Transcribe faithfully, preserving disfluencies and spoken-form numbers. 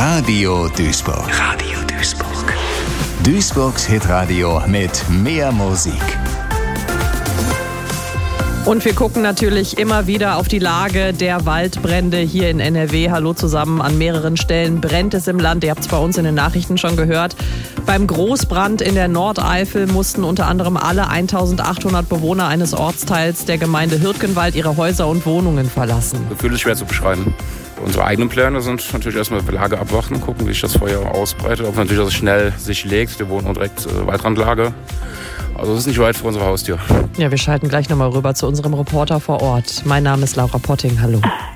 Radio Duisburg. Radio Duisburg. Duisburgs Hitradio mit mehr Musik. Und wir gucken natürlich immer wieder auf die Lage der Waldbrände hier in N R W. Hallo zusammen, an mehreren Stellen brennt es im Land. Ihr habt es bei uns in den Nachrichten schon gehört. Beim Großbrand in der Nordeifel mussten unter anderem alle eintausendachthundert Bewohner eines Ortsteils der Gemeinde Hürtgenwald ihre Häuser und Wohnungen verlassen. Das Gefühl ist schwer zu beschreiben. Unsere eigenen Pläne sind natürlich erstmal die Lage abwarten, gucken, wie sich das Feuer ausbreitet. Ob natürlich, dass es schnell sich legt. Wir wohnen direkt äh, Waldrandlage. Also es ist nicht weit vor unserer Haustür. Ja, wir schalten gleich nochmal rüber zu unserem Reporter vor Ort. Mein Name ist Laura Potting. Hallo.